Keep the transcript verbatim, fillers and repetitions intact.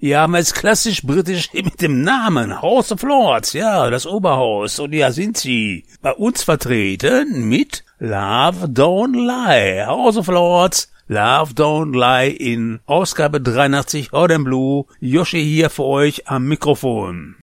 Hier haben wir jetzt klassisch britisch mit dem Namen House of Lords, ja, das Oberhaus. Und ja, sind sie bei uns vertreten mit Love Don't Lie. House of Lords, Love Don't Lie in Ausgabe dreiundachtzig Orange and Blue. Joshi hier für euch am Mikrofon.